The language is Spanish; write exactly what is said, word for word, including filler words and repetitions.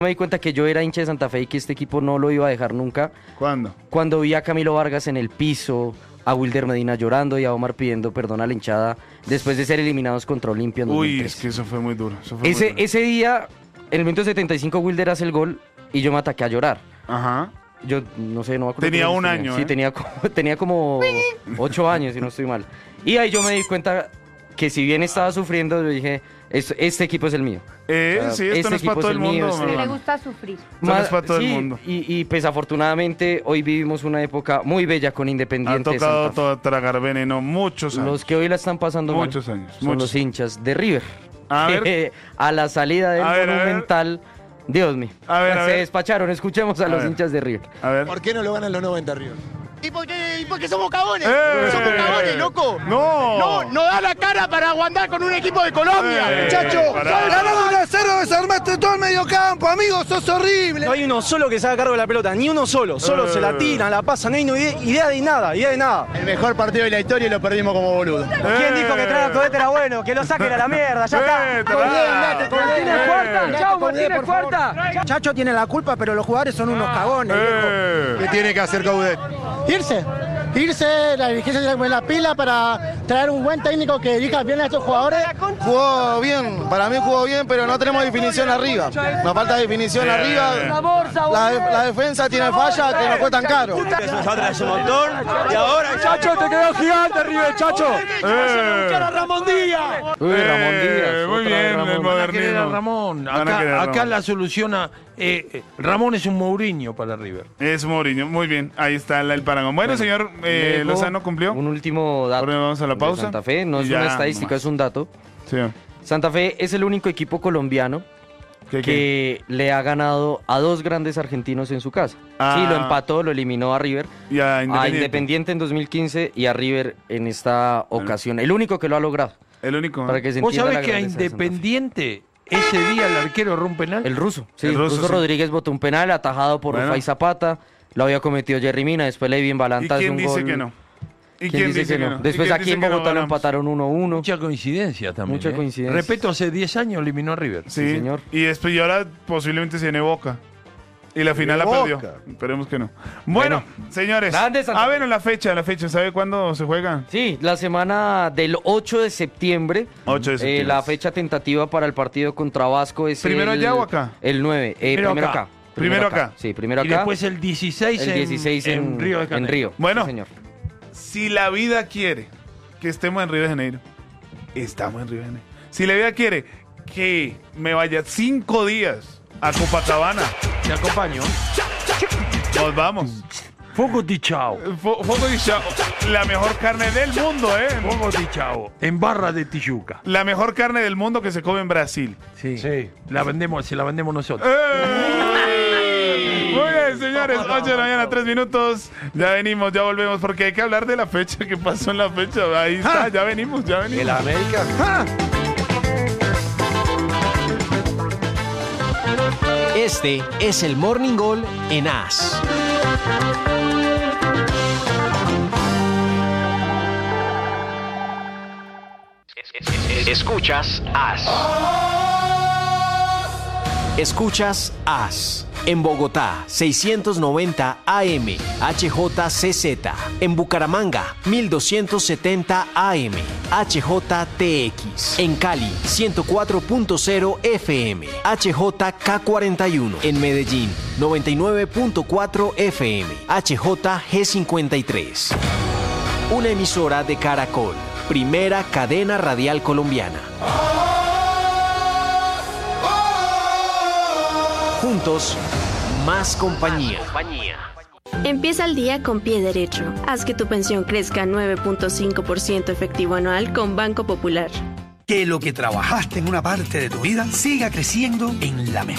Me di cuenta que yo era hincha de Santa Fe y que este equipo no lo iba a dejar nunca. ¿Cuándo? Cuando vi a Camilo Vargas en el piso, a Wilder Medina llorando y a Omar pidiendo perdón a la hinchada después de ser eliminados contra Olimpia en dos mil tres. Uy, es que eso fue muy duro. Eso fue Ese, muy duro. ese día, en el minuto setenta y cinco, Wilder hace el gol y yo me ataqué a llorar. Ajá. Yo no sé, no me acuerdo. Tenía cuántos un año, Sí, ¿eh? tenía como, tenía como ocho años, si no estoy mal. Y ahí yo me di cuenta que si bien estaba sufriendo, yo dije, es- este equipo es el mío. Eh, O sea, sí, esto este no es para equipo todo es el el mío, mundo, este- mi Le hermano. gusta sufrir. Esto no es para todo el sí, mundo. Y, y pues afortunadamente hoy vivimos una época muy bella con Ha Independiente de tocado Santa Fe. todo tragar veneno muchos años. Los que hoy la están pasando mal Muchos años, son muchos. los hinchas de River. A ver. a la salida del A ver, a ver. Monumental, Dios mío, A ver, a se ver. despacharon. Escuchemos a, A los ver. hinchas de River. A ver. ¿Por qué no lo ganan los noventa River? ¿Y por qué, y por qué somos cagones? ¡Eh! Somos cagones, loco. No. No, no da la cara para aguantar con un equipo de Colombia. Eh, Muchacho, pará. ganamos uno a cero, desarmaste todo el medio campo, amigo, sos horrible. No hay uno solo que se haga cargo de la pelota, ni uno solo. Solo Eh. se la tiran, la pasan, no hay no idea, idea de nada, idea de nada. El mejor partido de la historia y lo perdimos como boludo. ¿Quién dijo que traer a Codete era bueno? Que lo saquen a la mierda, ya Eh, está. tará. Martínez cuarta, chau Martínez cuarta. Chacho tiene la culpa, pero los jugadores son unos cagones, Eh. ¿Qué tiene que hacer Caudet? Irse. Irse, la dirigencia se pone la pila para traer un buen técnico que dirija bien a estos jugadores. Jugó bien, para mí jugó bien, pero no tenemos definición arriba. Nos falta definición Bien, arriba. bien. La, la defensa tiene fallas que nos cuestan caro. Nosotros hace un montón y ahora Chacho te quedó gigante River, Chacho. Eh. Ramón Díaz. Uy, Ramón Eh, Díaz. Muy otra bien, vez Ramón. el Van a querer a modernismo. Ramón. Van a Acá, querer a acá Ramón. la soluciona. eh, eh, Ramón es un Mourinho para River. Es Mourinho, muy bien. Ahí está la- el parangón. Bueno, señor eh, Dejo Lozano cumplió. Un último dato. Ahora vamos a la de pausa. Santa Fe, no Y es ya, una estadística, nomás. es un dato. Sí. Santa Fe es el único equipo colombiano ¿Qué, qué? que le ha ganado a dos grandes argentinos en su casa. Ah. Sí, lo empató, lo eliminó a River. Y a A Independiente. Independiente en dos mil quince y a River en esta ocasión. El único que lo ha logrado. El único. Para que se ¿Vos entienda sabés la que a grandeza de Santa Fe. Independiente ese día el arquero erró un penal? El ruso, sí, El el ruso, ruso, sí. Rodríguez botó un penal atajado por Bueno. Rufai Zapata. Lo había cometido Jerry Mina, después Levin ¿Y Balanta hace quién un dice gol. que no? ¿Y ¿Quién, dice, que no? ¿Y Después quién aquí dice en que no Bogotá lo ganamos? empataron uno uno. Mucha coincidencia también. Mucha ¿eh? coincidencia. Repeto, hace diez años eliminó a River. Sí, Sí, señor. Y después y ahora posiblemente se viene Boca. Y la final la Boca. perdió. Esperemos que no. Bueno, señores. Grande Santa A Fe. ver, la fecha, la fecha. ¿Sabe cuándo se juega? Sí, la semana del ocho de septiembre. ocho de septiembre. Eh, la fecha tentativa para el partido contra Vasco es ¿Primero el, allá o acá? El nueve. Eh, Primero primero acá. acá. Primero acá. Sí, primero Y acá. después el dieciséis, el dieciséis en, en, en Río de Janeiro. en Río. Bueno. Sí, señor. Si la vida quiere que estemos en Río de Janeiro, estamos en Río de Janeiro. Si la vida quiere que me vaya cinco días a Copacabana, Te acompaño. nos vamos. Fogo de chao. Fo- Fogo de Chao, la mejor carne del mundo, ¿eh? Fogo de chao. En barra de Tijuca. La mejor carne del mundo que se come en Brasil. Sí. La vendemos, se la vendemos nosotros. ¡Eh! Muy bien, señores. ocho de la mañana, tres minutos. Ya venimos, ya volvemos, porque hay que hablar de la fecha. ¿Qué pasó en la fecha? Ahí está, ya venimos, ya venimos. El América. Este es el Morning Gol en As. Escuchas As. Escuchas As. En Bogotá, seiscientos noventa A M, H J C Z. En Bucaramanga, mil doscientos setenta A M, H J T X. En Cali, ciento cuatro punto cero F M, H J K cuarenta y uno. En Medellín, noventa y nueve punto cuatro F M, H J G cincuenta y tres. Una emisora de Caracol, primera cadena radial colombiana. Juntos, más compañía. Empieza el día con pie derecho. Haz que tu pensión crezca nueve punto cinco por ciento efectivo anual con Banco Popular. Que lo que trabajaste en una parte de tu vida siga creciendo en la mejor.